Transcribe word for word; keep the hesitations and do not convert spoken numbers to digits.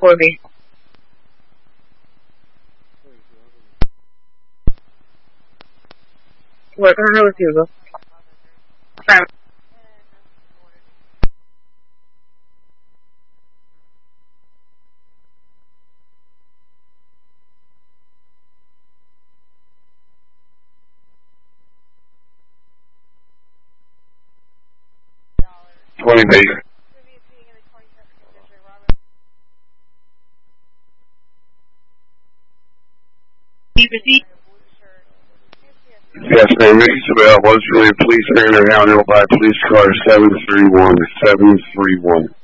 for me. What? I don't know what you go. Um, twenty base. Yes, ma'am. Mickey Sabell was really police area Hound Hill by police car seven three one seven three one.